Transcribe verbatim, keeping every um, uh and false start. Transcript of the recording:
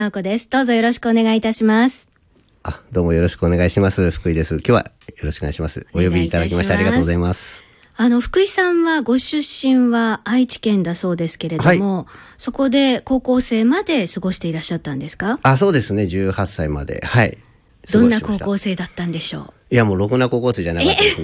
直子です。どうぞよろしくお願いいたします。 あ、どうもよろしくお願いします。福井です。今日はよろしくお願いします。お呼びいただきましてありがとうございます。 あの、福井さんはご出身は愛知県だそうですけれども、はい、そこで高校生まで過ごしていらっしゃったんですか？ あ、そうですね。じゅうはっさいまで。はい。 どんな高校生だったんでしょう？ いや、もうろくな高校生じゃなかったですね。